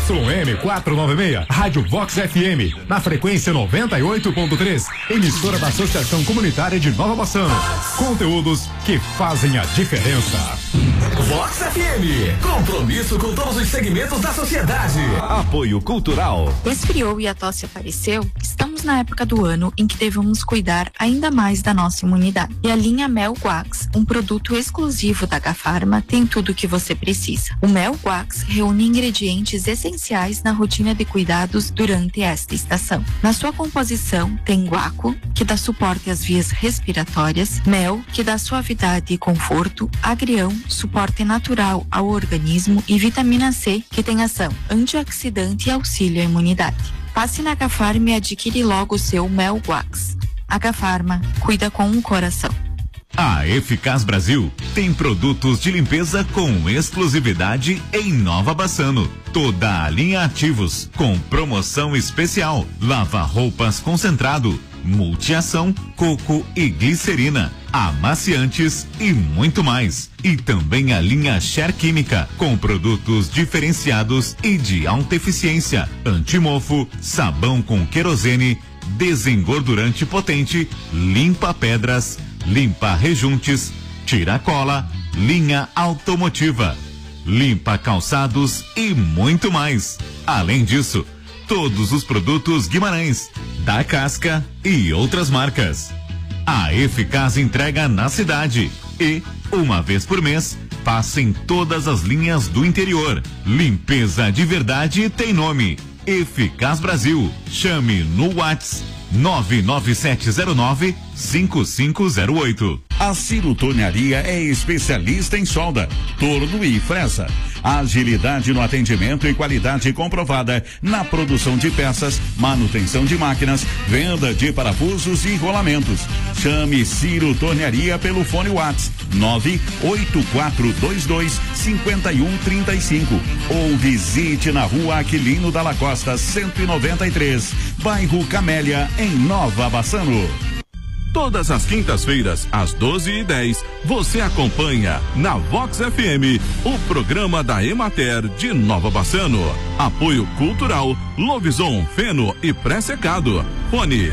ZYM 496, Rádio Vox FM, na frequência 98.3, emissora da Associação Comunitária de Nova Bassano. Conteúdos que fazem a diferença. Vox FM, compromisso com todos os segmentos da sociedade. Apoio Cultural. Esfriou e a tosse apareceu? Estamos na época do ano em que devemos cuidar ainda mais da nossa imunidade. E a linha Mel Guax, um produto exclusivo da H-Pharma, tem tudo o que você precisa. O Mel Guax reúne ingredientes essenciais na rotina de cuidados durante esta estação. Na sua composição tem guaco, que dá suporte às vias respiratórias, mel, que dá suavidade e conforto, agrião, suporte natural ao organismo, e vitamina C, que tem ação antioxidante e auxílio à imunidade. Passe na H-Pharma e adquire logo o seu Mel Guax. H-Pharma, cuida com o coração. A Eficaz Brasil tem produtos de limpeza com exclusividade em Nova Bassano. Toda a linha Ativos com promoção especial. Lava-roupas concentrado, multiação, coco e glicerina, amaciantes e muito mais. E também a linha Share Química com produtos diferenciados e de alta eficiência. Antimofo, sabão com querosene, desengordurante potente, limpa pedras, limpa rejuntes, tira cola, linha automotiva, limpa calçados e muito mais. Além disso, todos os produtos Guimarães, da Casca e outras marcas. A Eficaz entrega na cidade e, uma vez por mês, passa em todas as linhas do interior. Limpeza de verdade tem nome: Eficaz Brasil. Chame no WhatsApp 99709-5508. A Ciro Tornearia é especialista em solda, torno e fresa. Agilidade no atendimento e qualidade comprovada na produção de peças, manutenção de máquinas, venda de parafusos e rolamentos. Chame Ciro Tornearia pelo fone WhatsApp 98422-5135 ou visite na Rua Aquilino Dalla Costa 193, bairro Camélia, em Nova Bassano. Todas as quintas-feiras, às 12h10, você acompanha na Vox FM o programa da Emater de Nova Bassano. Apoio Cultural, Lovison, Feno e Pré-Secado. Fone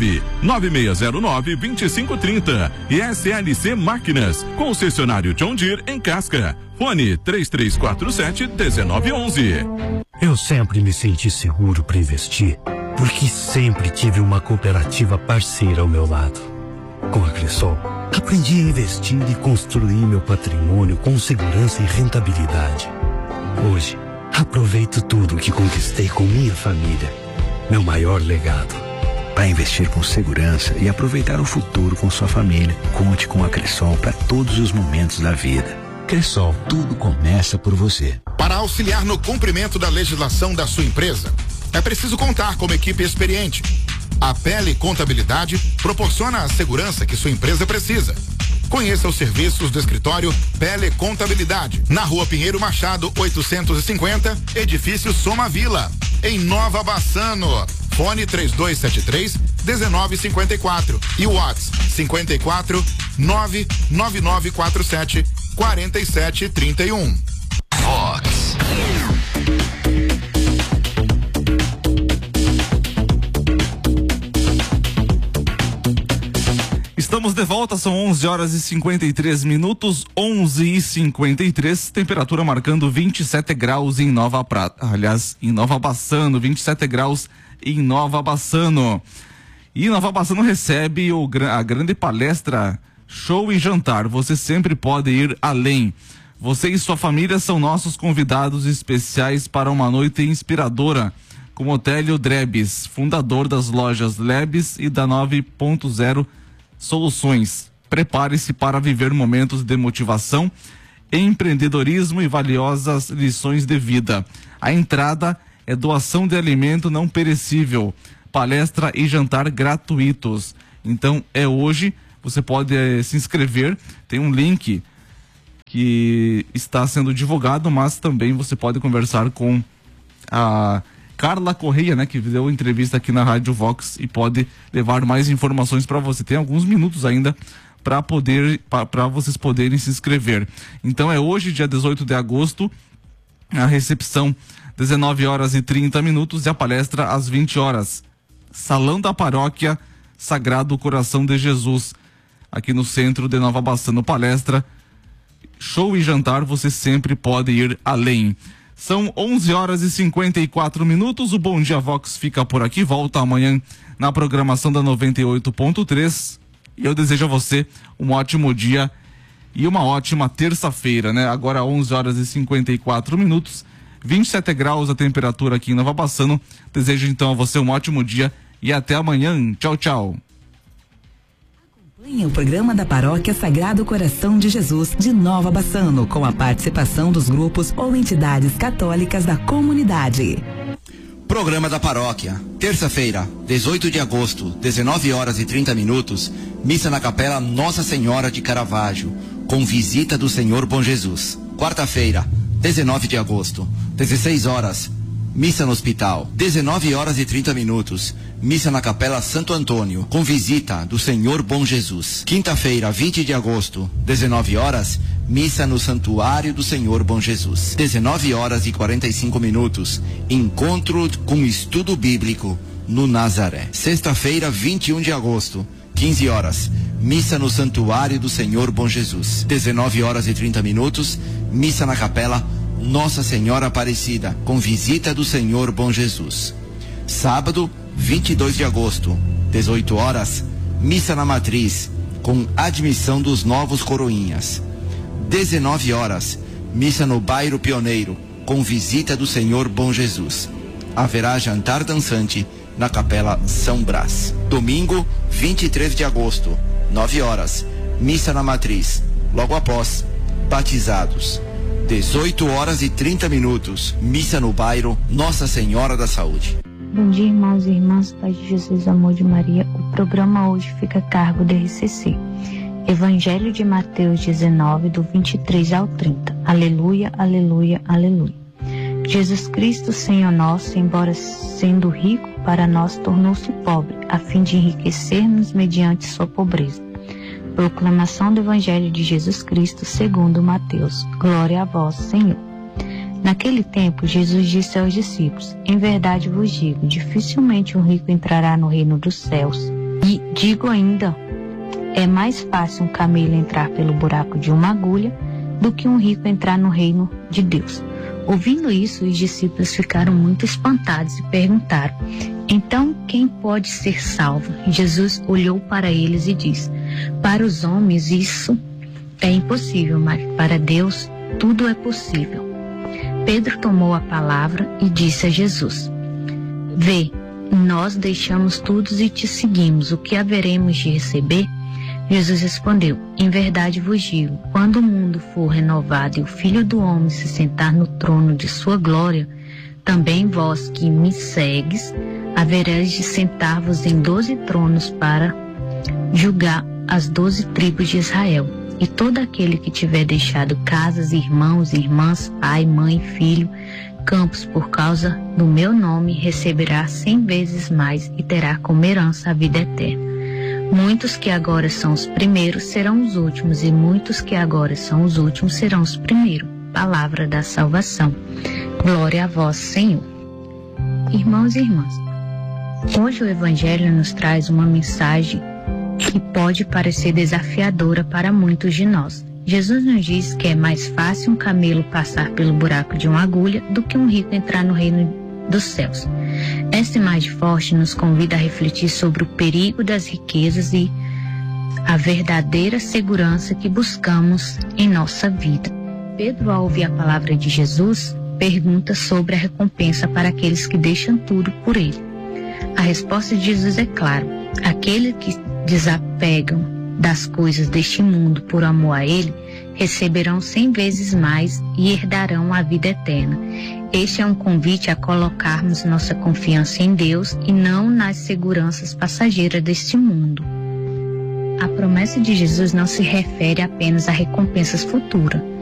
99609-2530 e SLC Máquinas, concessionário John Deere em Casca. Fone 3347-1911. Eu sempre me senti seguro para investir, porque sempre tive uma cooperativa parceira ao meu lado. Com a Cressol, aprendi a investir e construir meu patrimônio com segurança e rentabilidade. Hoje, aproveito tudo que conquistei com minha família. Meu maior legado. Para investir com segurança e aproveitar o futuro com sua família, conte com a Cressol para todos os momentos da vida. Cressol, tudo começa por você. Para auxiliar no cumprimento da legislação da sua empresa, é preciso contar com uma equipe experiente. A Pele Contabilidade proporciona a segurança que sua empresa precisa. Conheça os serviços do escritório Pele Contabilidade, na Rua Pinheiro Machado, 850, edifício Soma Vila, em Nova Bassano. Fone 3273-1954 e o WhatsApp 54-99947-4731. Vox. Estamos de volta, são 11h53, 11h53, temperatura marcando 27 graus em Nova Bassano, 27 graus em Nova Bassano. E Nova Bassano recebe a grande palestra Show e Jantar. Você sempre pode ir além. Você e sua família são nossos convidados especiais para uma noite inspiradora com Otélio Drebes, fundador das lojas Lebes e da 9.0 Soluções. Prepare-se para viver momentos de motivação, empreendedorismo e valiosas lições de vida. A entrada é doação de alimento não perecível, palestra e jantar gratuitos. Então é hoje, você pode se inscrever, tem um link que está sendo divulgado, mas também você pode conversar com a Carla Correia, né, que deu entrevista aqui na Rádio Vox e pode levar mais informações para você. Tem alguns minutos ainda para vocês poderem se inscrever. Então é hoje, dia 18 de agosto, a recepção 19h30 e a palestra às 20h. Salão da Paróquia Sagrado Coração de Jesus, aqui no centro de Nova Bassano. Palestra, show e jantar, você sempre pode ir além. São 11h54. O Bom Dia Vox fica por aqui, volta amanhã na programação da 98.3. E eu desejo a você um ótimo dia e uma ótima terça-feira, né? Agora 11h54, 27 graus a temperatura aqui em Nova Bassano. Desejo então a você um ótimo dia e até amanhã. Tchau, tchau. Acompanhe o programa da Paróquia Sagrado Coração de Jesus de Nova Bassano, com a participação dos grupos ou entidades católicas da comunidade. Programa da Paróquia, terça-feira, 18 de agosto, 19h30, missa na Capela Nossa Senhora de Caravaggio, com visita do Senhor Bom Jesus. Quarta-feira, 19 de agosto, 16h, missa no Hospital. 19h30, missa na Capela Santo Antônio, com visita do Senhor Bom Jesus. Quinta-feira, 20 de agosto, 19h, missa no Santuário do Senhor Bom Jesus. 19h45, encontro com estudo bíblico no Nazaré. Sexta-feira, 21 de agosto, 15h, missa no Santuário do Senhor Bom Jesus. 19h30, missa na Capela Nossa Senhora Aparecida, com visita do Senhor Bom Jesus. Sábado, 22 de agosto, 18h, missa na Matriz, com admissão dos novos coroinhas. 19h, missa no Bairro Pioneiro, com visita do Senhor Bom Jesus. Haverá jantar dançante na Capela São Brás. Domingo, 23 de agosto, 9h, missa na Matriz. Logo após, batizados. 18h30, missa no bairro Nossa Senhora da Saúde. Bom dia, irmãos e irmãs, Paz de Jesus, amor de Maria. O programa hoje fica a cargo da RCC. Evangelho de Mateus 19, do 23 ao 30. Aleluia, aleluia, aleluia. Jesus Cristo, Senhor nosso, embora sendo rico, para nós tornou-se pobre, a fim de enriquecer-nos mediante sua pobreza. Proclamação do Evangelho de Jesus Cristo segundo Mateus. Glória a vós, Senhor. Naquele tempo, Jesus disse aos discípulos: em verdade vos digo, dificilmente um rico entrará no reino dos céus. E digo ainda, é mais fácil um camelo entrar pelo buraco de uma agulha do que um rico entrar no reino de Deus. Ouvindo isso, os discípulos ficaram muito espantados e perguntaram: então quem pode ser salvo? Jesus olhou para eles e disse: para os homens isso é impossível, mas para Deus tudo é possível. Pedro tomou a palavra e disse a Jesus: vê, nós deixamos tudo e te seguimos, o que haveremos de receber? Jesus respondeu: em verdade vos digo, quando o mundo for renovado e o Filho do Homem se sentar no trono de sua glória, também vós que me segues, havereis de sentar-vos em 12 tronos para julgar as 12 tribos de Israel. E todo aquele que tiver deixado casas, irmãos, irmãs, pai, mãe, filho, campos por causa do meu nome, receberá 100 vezes mais e terá como herança a vida eterna. Muitos que agora são os primeiros serão os últimos, e muitos que agora são os últimos serão os primeiros. Palavra da salvação. Glória a vós, Senhor. Irmãos e irmãs, hoje o Evangelho nos traz uma mensagem que pode parecer desafiadora para muitos de nós. Jesus nos diz que é mais fácil um camelo passar pelo buraco de uma agulha do que um rico entrar no reino dos céus. Esta imagem forte nos convida a refletir sobre o perigo das riquezas e a verdadeira segurança que buscamos em nossa vida. Pedro, ao ouvir a palavra de Jesus, pergunta sobre a recompensa para aqueles que deixam tudo por ele. A resposta de Jesus é clara: aqueles que desapegam das coisas deste mundo por amor a ele, receberão 100 vezes mais e herdarão a vida eterna. Este é um convite a colocarmos nossa confiança em Deus e não nas seguranças passageiras deste mundo. A promessa de Jesus não se refere apenas a recompensas futuras,